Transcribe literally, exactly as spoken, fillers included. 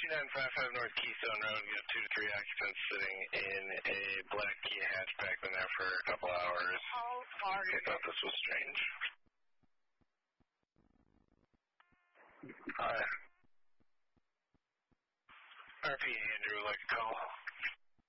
nine five five North Keystone Road. You have two to three occupants sitting in a black Kia hatchback. Been there for a couple hours. Oh, sorry. I thought this was strange. Hi. R P Andrew would like to call.